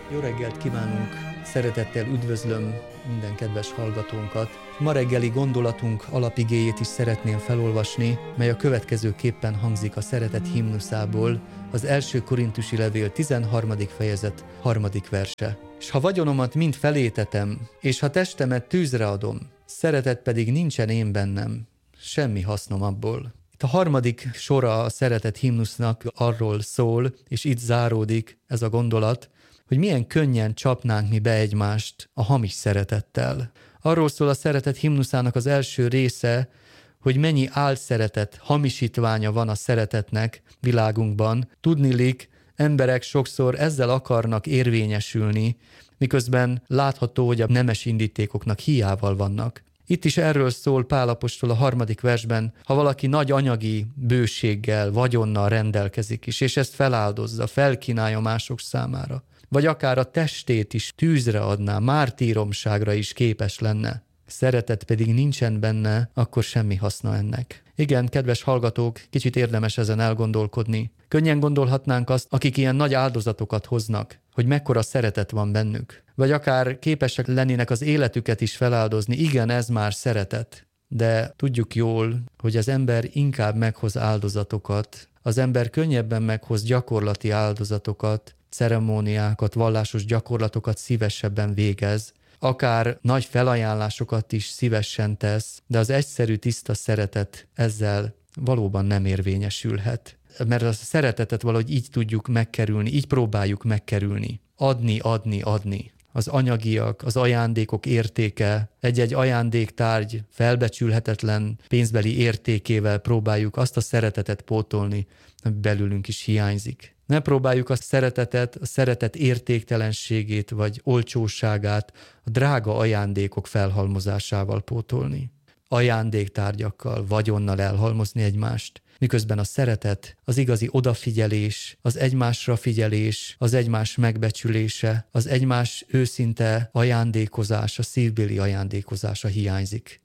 Jó reggelt kívánunk! Szeretettel üdvözlöm minden kedves hallgatónkat. Ma reggeli gondolatunk alapigéjét is szeretném felolvasni, mely a következőképpen hangzik a szeretet himnuszából, az 1. Korintusi levél 13. fejezet 3. verse. S ha vagyonomat mind felétetem, és ha testemet tűzre adom, szeretet pedig nincsen én bennem, semmi hasznom abból. Itt a harmadik sora a szeretet himnusznak arról szól, és itt záródik ez a gondolat, hogy milyen könnyen csapnánk mi be egymást a hamis szeretettel. Arról szól a szeretet himnuszának az első része, hogy mennyi álszeretet, hamisítványa van a szeretetnek világunkban. Tudniillik, emberek sokszor ezzel akarnak érvényesülni, miközben látható, hogy a nemes indítékoknak hiával vannak. Itt is erről szól Pál apostol a 3. versben, ha valaki nagy anyagi bőséggel, vagyonnal rendelkezik is, és ezt feláldozza, felkínálja mások számára, vagy akár a testét is tűzre adná, mártíromságra is képes lenne, szeretet pedig nincsen benne, akkor semmi haszna ennek. Igen, kedves hallgatók, kicsit érdemes ezen elgondolkodni. Könnyen gondolhatnánk azt, akik ilyen nagy áldozatokat hoznak, hogy mekkora szeretet van bennük. Vagy akár képesek lennének az életüket is feláldozni, igen, ez már szeretet. De tudjuk jól, hogy az ember inkább meghoz áldozatokat, az ember könnyebben meghoz gyakorlati áldozatokat, ceremóniákat, vallásos gyakorlatokat szívesebben végez, akár nagy felajánlásokat is szívesen tesz, de az egyszerű, tiszta szeretet ezzel valóban nem érvényesülhet. Mert a szeretetet valahogy így tudjuk megkerülni, így próbáljuk megkerülni. Adni, adni, adni. Az anyagiak, az ajándékok értéke, egy-egy ajándéktárgy felbecsülhetetlen pénzbeli értékével próbáljuk azt a szeretetet pótolni, ami belülünk is hiányzik. Ne próbáljuk a szeretet értéktelenségét vagy olcsóságát a drága ajándékok felhalmozásával pótolni. Ajándéktárgyakkal, vagyonnal elhalmozni egymást, miközben a szeretet, az igazi odafigyelés, az egymásra figyelés, az egymás megbecsülése, az egymás őszinte ajándékozása, szívbéli ajándékozása hiányzik.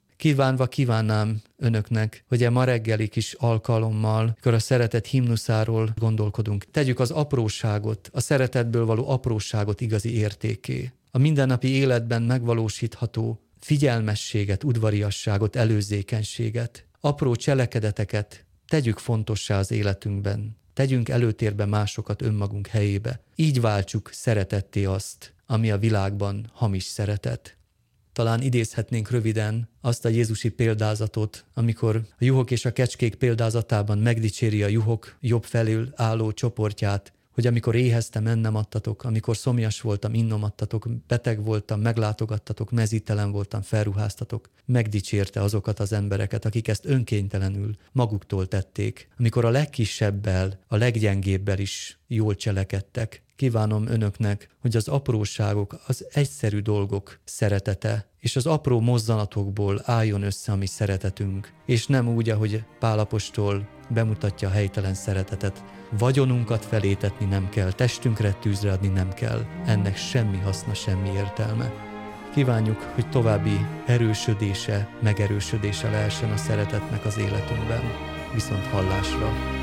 Kívánnám önöknek, hogy ma reggeli kis alkalommal, amikor a szeretet himnuszáról gondolkodunk, tegyük az apróságot, a szeretetből való apróságot igazi értékké. A mindennapi életben megvalósítható figyelmességet, udvariasságot, előzékenységet, apró cselekedeteket tegyük fontossá az életünkben. Tegyünk előtérbe másokat önmagunk helyébe. Így váltsuk szeretetté azt, ami a világban hamis szeretet. Talán idézhetnénk röviden azt a jézusi példázatot, amikor a juhok és a kecskék példázatában megdicséri a juhok jobb felül álló csoportját, hogy amikor éheztem, ennem adtatok, amikor szomjas voltam, innom adtatok, beteg voltam, meglátogattatok, mezítelen voltam, felruháztatok. Megdicsérte azokat az embereket, akik ezt önkénytelenül maguktól tették. Amikor a legkisebbel, a leggyengébbel is jól cselekedtek. Kívánom önöknek, hogy az apróságok, az egyszerű dolgok szeretete, és az apró mozzanatokból álljon össze a mi szeretetünk, és nem úgy, ahogy Pál apostol bemutatja a helytelen szeretetet. Vagyonunkat felétetni nem kell, testünkre tűzre adni nem kell. Ennek semmi haszna, semmi értelme. Kívánjuk, hogy további erősödése, megerősödése lehessen a szeretetnek az életünkben. Viszont hallásra!